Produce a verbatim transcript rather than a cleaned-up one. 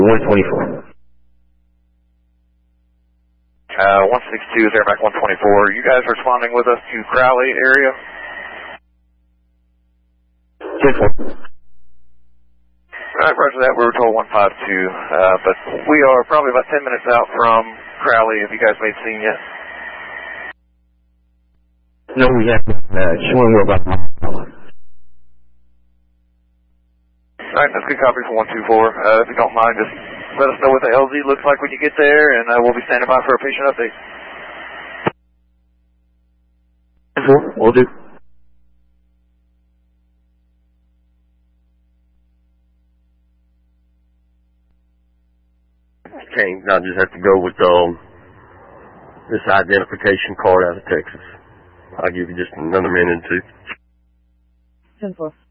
one twenty-four. Uh, one sixty-two is Airback one twenty-four. You guys responding with us to Crowley area? ten four. Alright, roger that. We were told one five two, uh, but we are probably about ten minutes out from Crowley. Have you guys made scene yet? No, we haven't. Uh, showing we're about a mile. Alright, that's a good copy for one two four. Uh, if you don't mind, just let us know what the L Z looks like when you get there, and uh, we'll be standing by for a patient update. ten four, we'll do. Okay, I just have to go with um, this identification card out of Texas. I'll give you just another minute or two. ten four.